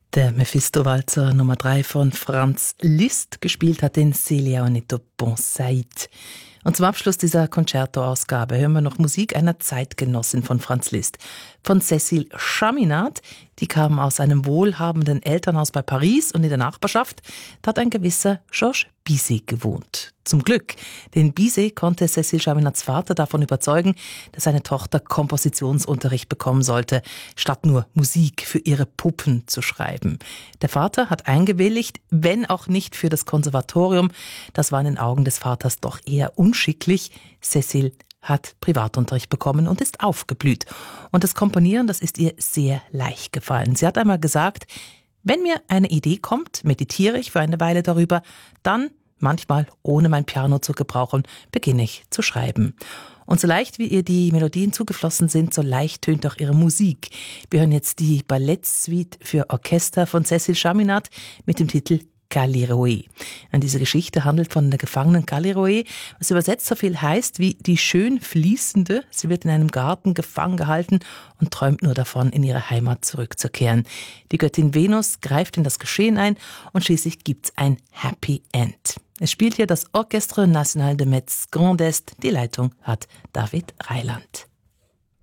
Der Mephisto-Walzer Nummer 3 von Franz Liszt, gespielt hat den Celia Onetto Bonsaïd. Und zum Abschluss dieser Concerto-Ausgabe hören wir noch Musik einer Zeitgenossin von Franz Liszt, von Cécile Chaminade. Die kam aus einem wohlhabenden Elternhaus bei Paris und in der Nachbarschaft, da hat ein gewisser Georges Bizet gewohnt. Zum Glück, denn Bizet konnte Cécile Chaminades Vater davon überzeugen, dass seine Tochter Kompositionsunterricht bekommen sollte, statt nur Musik für ihre Puppen zu schreiben. Der Vater hat eingewilligt, wenn auch nicht für das Konservatorium. Das war in den Augen des Vaters doch eher unschicklich. Cécile hat Privatunterricht bekommen und ist aufgeblüht. Und das Komponieren, das ist ihr sehr leicht gefallen. Sie hat einmal gesagt, wenn mir eine Idee kommt, meditiere ich für eine Weile darüber, dann, manchmal ohne mein Piano zu gebrauchen, beginne ich zu schreiben. Und so leicht wie ihr die Melodien zugeflossen sind, so leicht tönt auch ihre Musik. Wir hören jetzt die Ballettsuite für Orchester von Cécile Chaminade mit dem Titel Kallirhoe. Und diese Geschichte handelt von der gefangenen Kallirhoe, was übersetzt so viel heißt wie die schön fließende. Sie wird in einem Garten gefangen gehalten und träumt nur davon, in ihre Heimat zurückzukehren. Die Göttin Venus greift in das Geschehen ein und schließlich gibt's ein Happy End. Es spielt hier das Orchestre National de Metz Grand Est. Die Leitung hat David Reiland.